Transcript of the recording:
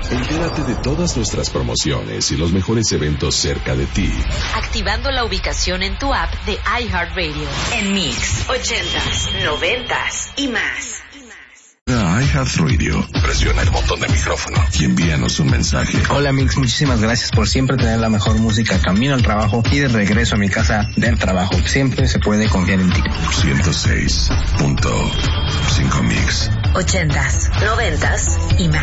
Entérate de todas nuestras promociones y los mejores eventos cerca de ti. Activando la ubicación en tu app de iHeartRadio. En Mix, 80s, 90s y más. iHeartRadio. Presiona el botón de micrófono y envíanos un mensaje. Hola Mix, muchísimas gracias por siempre tener la mejor música camino al trabajo y de regreso a mi casa del trabajo. Siempre se puede confiar en ti. 106.5 Mix. 80s, 90s y más.